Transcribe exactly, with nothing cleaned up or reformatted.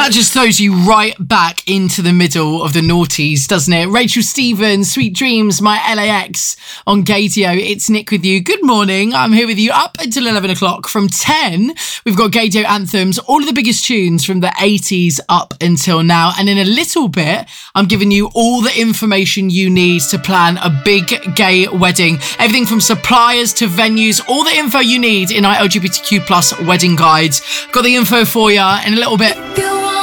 That just throws you right back into the middle of the noughties, doesn't it? Rachel Stevens, Sweet Dreams, My L A X on Gaydio. It's Nick with you. Good morning. I'm here with you up until eleven o'clock. From ten, we've got Gaydio anthems, all of the biggest tunes from the eighties up until now. And in a little bit, I'm giving you all the information you need to plan a big gay wedding. Everything from suppliers to venues, all the info you need in our L G B T Q plus wedding guides. Got the info for you in a little bit.